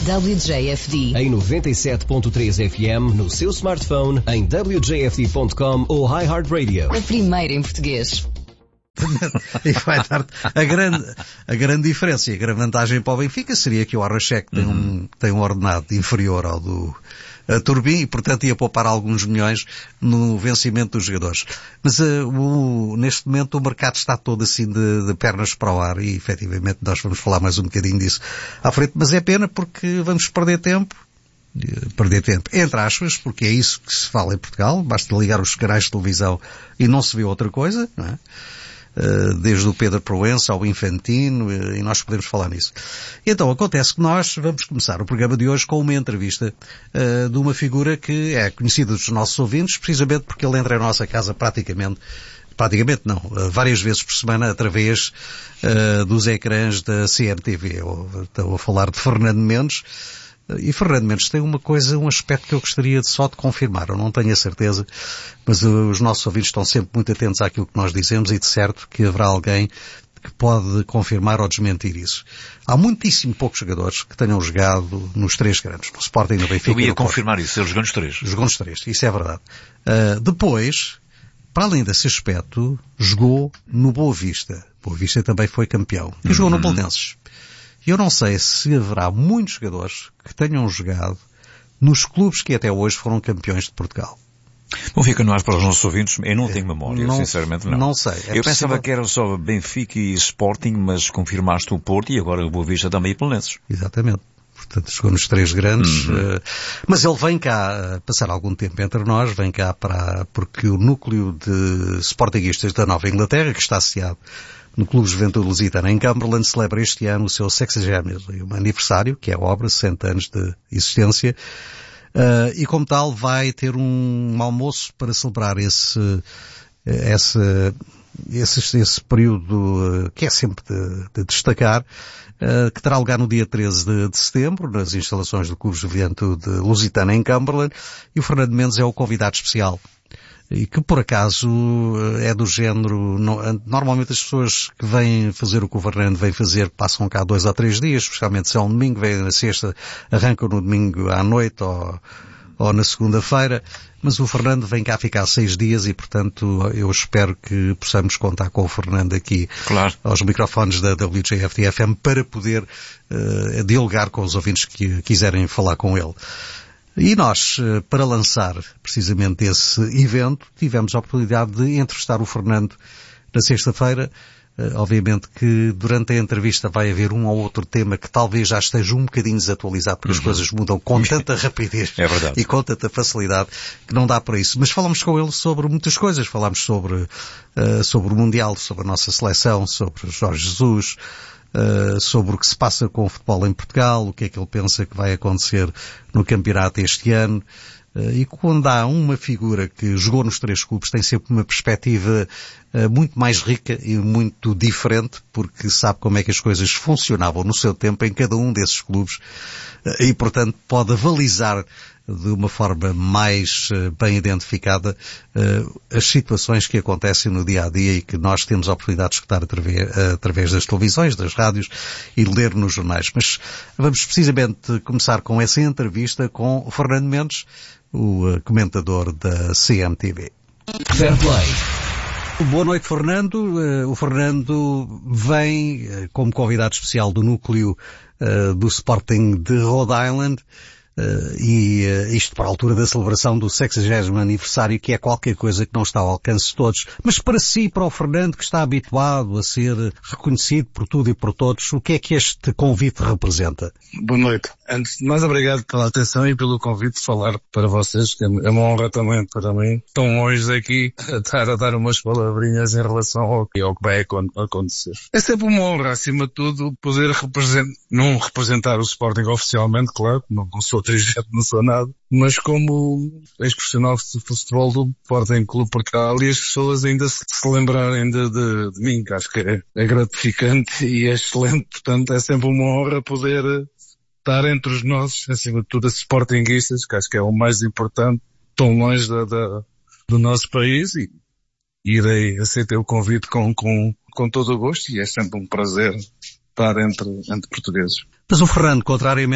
WJFD. Em 97.3 FM, no seu smartphone, em wjfd.com ou iHeartRadio. A primeira em português. E vai dar a grande diferença e a grande vantagem para o Benfica seria que o Arrachec tem um ordenado inferior ao do Turbin e, portanto, ia poupar alguns milhões no vencimento dos jogadores. Mas neste momento o mercado está todo assim de pernas para o ar e, efetivamente, nós vamos falar mais um bocadinho disso à frente. Mas é pena porque vamos perder tempo, entre aspas, porque é isso que se fala em Portugal. Basta ligar os canais de televisão e não se vê outra coisa, não é? Desde o Pedro Proença ao Infantino, e nós podemos falar nisso. Então, acontece que nós vamos começar o programa de hoje com uma entrevista de uma figura que é conhecida dos nossos ouvintes, precisamente porque ele entra em nossa casa praticamente não, várias vezes por semana através dos ecrãs da CMTV. Estou a falar de Fernando Mendes. E Fernando Mendes tem um aspecto que eu gostaria só de confirmar, eu não tenho a certeza, mas os nossos ouvintes estão sempre muito atentos àquilo que nós dizemos e de certo que haverá alguém que pode confirmar ou desmentir isso. Há muitíssimo poucos jogadores que tenham jogado nos três grandes, no Sporting, no Benfica. Eu ia confirmar isso, ele jogou nos três. Jogou nos três, isso é verdade. Depois, para além desse aspecto, jogou no Boa Vista. Boa Vista também foi campeão. E jogou no Belenenses. Eu não sei se haverá muitos jogadores que tenham jogado nos clubes que até hoje foram campeões de Portugal. Bom, fica no ar para os nossos ouvintes. Eu não tenho memória, sinceramente não. Não sei. Eu pensava que era só Benfica e Sporting, mas confirmaste o Porto e agora o Boa Vista também e Belenenses. Exatamente. Portanto, jogou nos três grandes. Mas ele vem cá passar algum tempo entre nós, vem cá porque o núcleo de sportinguistas da Nova Inglaterra, que está associado no Clube Juventude Lusitana em Cumberland, celebra este ano o seu 60º aniversário, que é a obra, 60 anos de existência, e como tal vai ter um almoço para celebrar esse período que é sempre de destacar, que terá lugar no dia 13 de setembro, nas instalações do Clube Juventude Lusitana em Cumberland, e o Fernando Mendes é o convidado especial. E que por acaso é do género, normalmente as pessoas que vêm fazer o que o Fernando vem fazer passam cá 2 ou 3 dias, especialmente se é um domingo, vêm na sexta, arrancam no domingo à noite ou na segunda-feira, mas o Fernando vem cá ficar 6 dias e, portanto, eu espero que possamos contar com o Fernando aqui aos microfones da WJFD-FM para poder dialogar com os ouvintes que quiserem falar com ele. E nós, para lançar precisamente esse evento, tivemos a oportunidade de entrevistar o Fernando na sexta-feira. Obviamente que durante a entrevista vai haver um ou outro tema que talvez já esteja um bocadinho desatualizado, porque as coisas mudam com tanta rapidez e com tanta facilidade que não dá para isso. Mas falamos com ele sobre muitas coisas. Falámos sobre o Mundial, sobre a nossa seleção, sobre Jorge Jesus, sobre o que se passa com o futebol em Portugal, o que é que ele pensa que vai acontecer no campeonato este ano. E quando há uma figura que jogou nos três clubes tem sempre uma perspectiva muito mais rica e muito diferente, porque sabe como é que as coisas funcionavam no seu tempo em cada um desses clubes e, portanto, pode avalizar de uma forma mais bem identificada as situações que acontecem no dia-a-dia e que nós temos a oportunidade de escutar através das televisões, das rádios e ler nos jornais. Mas vamos precisamente começar com essa entrevista com o Fernando Mendes, o comentador da CMTV. Fair Play. Boa noite, Fernando. O Fernando vem como convidado especial do núcleo do Sporting de Rhode Island. Isto para a altura da celebração do 60º aniversário, que é qualquer coisa que não está ao alcance de todos. Mas para si, para o Fernando, que está habituado a ser reconhecido por tudo e por todos, o que é que este convite representa? Boa noite. Antes de mais, obrigado pela atenção e pelo convite de falar para vocês, que é uma honra também para mim. Estão hoje aqui a estar a dar umas palavrinhas em relação ao que vai acontecer. É sempre uma honra, acima de tudo, poder não representar o Sporting oficialmente, claro, não sou dirigente, não sou nada, mas como ex-profissional de futebol do Sporting Clube Portugal, e as pessoas ainda se lembrarem de mim, que acho que é gratificante e é excelente. Portanto, é sempre uma honra poder estar entre os nossos, acima de tudo, sportinguistas, que acho que é o mais importante, tão longe do nosso país, e irei aceitar o convite com todo o gosto, e é sempre um prazer estar entre portugueses. Mas o Fernando, contrariamente